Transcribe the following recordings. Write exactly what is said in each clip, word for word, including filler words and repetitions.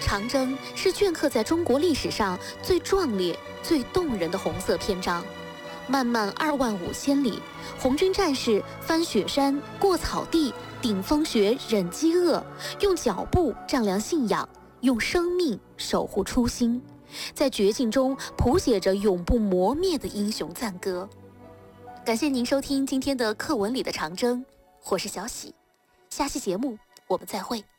长征是镌刻在中国历史上最壮烈、最动人的红色篇章。漫漫二万五千里，红军战士翻雪山、过草地、顶风雪、忍饥饿，用脚步丈量信仰，用生命守护初心，在绝境中谱写着永不磨灭的英雄赞歌。感谢您收听今天的课文里的长征，我是小喜，下期节目我们再会。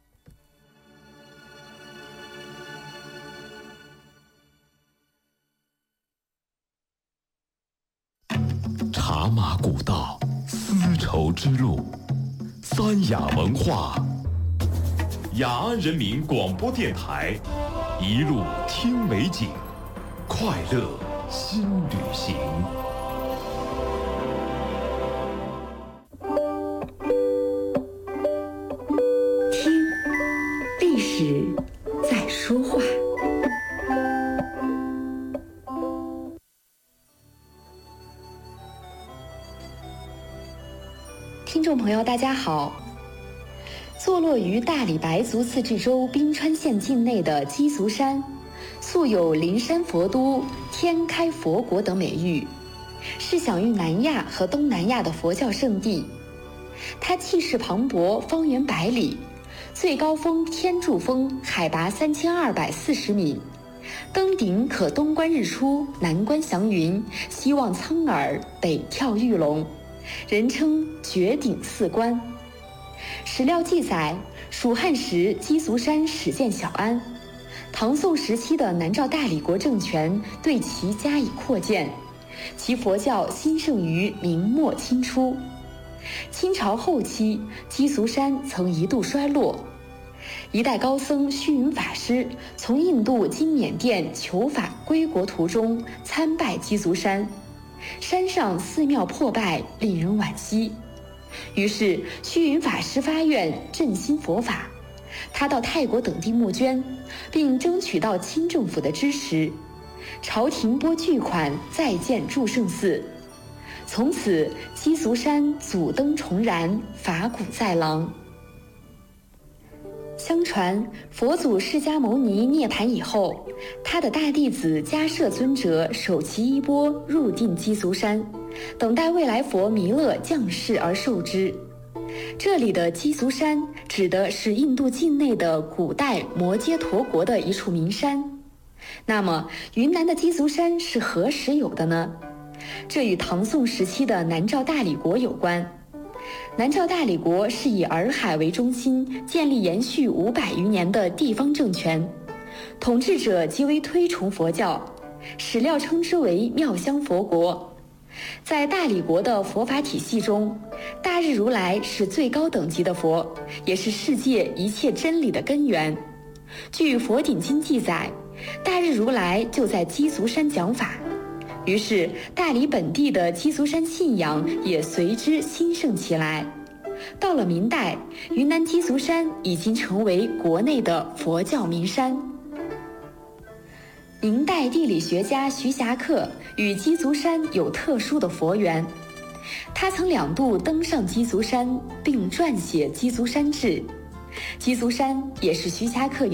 茶马古道，丝绸之路，三雅文化，雅安人民广播电台，一路听美景，快乐新旅行。 听，历史在说话。听众朋友，大家好。坐落于大理白族自治州宾川县境内的鸡足山，素有灵山佛都、天开佛国等美誉，是享誉南亚和东南亚的佛教圣地。它气势磅礴，方圆百里，最高峰天柱峰海拔三千二百四十米，登顶可东观日出，南观祥云，西望苍耳，北眺玉龙，人称绝顶四关。史料记载，蜀汉时鸡足山始建小安，唐宋时期的南诏大理国政权对其加以扩建，其佛教兴盛于明末清初。清朝后期，鸡足山曾一度衰落，一代高僧虚云法师从印度经缅甸求法归国途中参拜鸡足山，山上寺庙破败，令人惋惜。于是虚云法师发愿振兴佛法，他到泰国等地募捐，并争取到清政府的支持，朝廷拨巨款再建祝圣寺。从此鸡足山祖灯重燃，法鼓在廊。相传佛祖释迦牟尼涅槃以后，他的大弟子迦摄尊者手持衣钵入定鸡足山，等待未来佛弥勒降世而受之。这里的鸡足山指的是印度境内的古代摩揭陀国的一处名山。那么云南的鸡足山是何时有的呢？这与唐宋时期的南诏大理国有关。南诏大理国是以洱海为中心建立延续五百余年的地方政权，统治者极为推崇佛教，史料称之为妙香佛国。在大理国的佛法体系中，大日如来是最高等级的佛，也是世界一切真理的根源。据《佛顶经》记载，大日如来就在鸡足山讲法，于是大理本地的鸡足山信仰也随之兴盛起来。到了明代，云南鸡足山已经成为国内的佛教名山。明代地理学家徐霞客与鸡足山有特殊的佛缘，他曾两度登上鸡足山，并撰写《鸡足山志》。鸡足山也是徐霞客